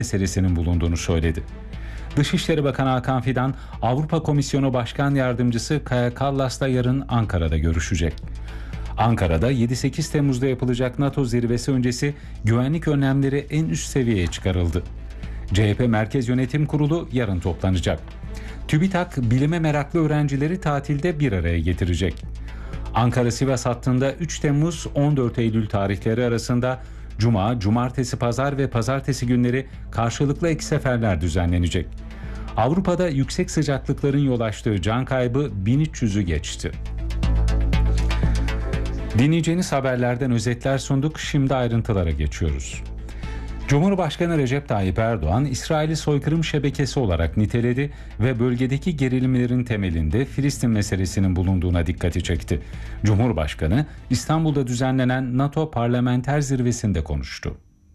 meselesinin bulunduğunu söyledi. Dışişleri Bakanı Hakan Fidan, Avrupa Komisyonu Başkan Yardımcısı Kaja Kallas'la yarın Ankara'da görüşecek. Ankara'da 7-8 Temmuz'da yapılacak NATO zirvesi öncesi güvenlik önlemleri en üst seviyeye çıkarıldı. CHP Merkez Yönetim Kurulu yarın toplanacak. TÜBİTAK bilime meraklı öğrencileri tatilde bir araya getirecek. Ankara-Sivas hattında 3 Temmuz-14 Eylül tarihleri arasında Cuma, Cumartesi, Pazar ve Pazartesi günleri karşılıklı ek seferler düzenlenecek. Avrupa'da yüksek sıcaklıkların yol açtığı can kaybı 1300'ü geçti. Dinleyeceğiniz haberlerden özetler sunduk. Şimdi ayrıntılara geçiyoruz. Cumhurbaşkanı Recep Tayyip Erdoğan, İsrail'i soykırım şebekesi olarak niteledi ve bölgedeki gerilimlerin temelinde Filistin meselesinin bulunduğuna dikkati çekti. Cumhurbaşkanı, İstanbul'da düzenlenen NATO Parlamenter Zirvesi'nde konuştu.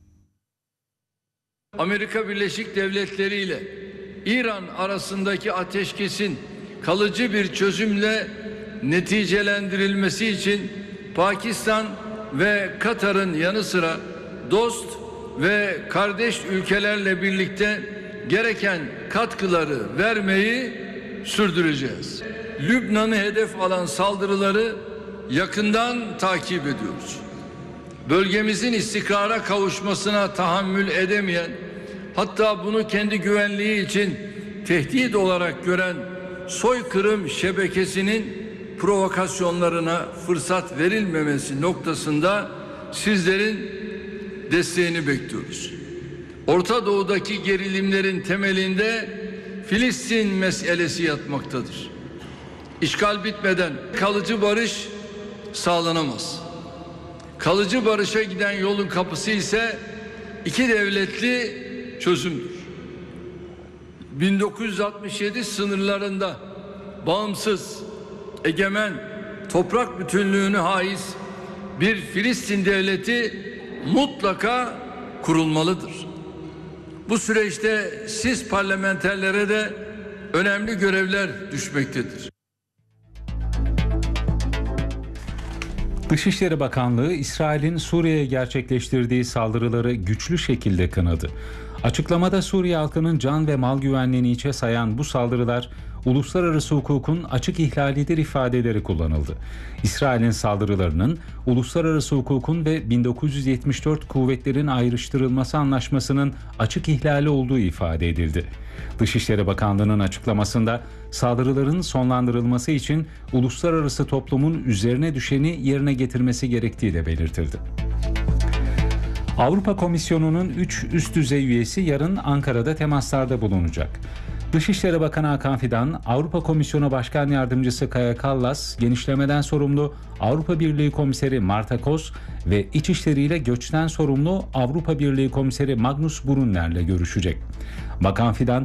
Amerika Birleşik Devletleri ile İran arasındaki ateşkesin kalıcı bir çözümle neticelendirilmesi için Pakistan ve Katar'ın yanı sıra dost ve kardeş ülkelerle birlikte gereken katkıları vermeyi sürdüreceğiz. Lübnan'ı hedef alan saldırıları yakından takip ediyoruz. Bölgemizin istikrara kavuşmasına tahammül edemeyen, hatta bunu kendi güvenliği için tehdit olarak gören soykırım şebekesinin provokasyonlarına fırsat verilmemesi noktasında sizlerin desteğini bekliyoruz. Orta Doğu'daki gerilimlerin temelinde Filistin meselesi yatmaktadır. İşgal bitmeden kalıcı barış sağlanamaz. Kalıcı barışa giden yolun kapısı ise iki devletli çözümdür. 1967 sınırlarında bağımsız, egemen, toprak bütünlüğünü haiz bir Filistin devleti mutlaka kurulmalıdır. Bu süreçte siz parlamenterlere de önemli görevler düşmektedir. Dışişleri Bakanlığı, İsrail'in Suriye'ye gerçekleştirdiği saldırıları güçlü şekilde kınadı. Açıklamada Suriye halkının can ve mal güvenliğini içe sayan bu saldırılar uluslararası hukukun açık ihlalidir ifadeleri kullanıldı. İsrail'in saldırılarının uluslararası hukukun ve 1974 kuvvetlerin ayrıştırılması anlaşmasının açık ihlali olduğu ifade edildi. Dışişleri Bakanlığı'nın açıklamasında saldırıların sonlandırılması için uluslararası toplumun üzerine düşeni yerine getirmesi gerektiği de belirtildi. Avrupa Komisyonu'nun 3 üst düzey üyesi yarın Ankara'da temaslarda bulunacak. Dışişleri Bakanı Hakan Fidan, Avrupa Komisyonu Başkan Yardımcısı Kaja Kallas, genişlemeden sorumlu Avrupa Birliği Komiseri Marta Koz ve İçişleri ile göçten sorumlu Avrupa Birliği Komiseri Magnus Brunner'le görüşecek. Bakan Fidan,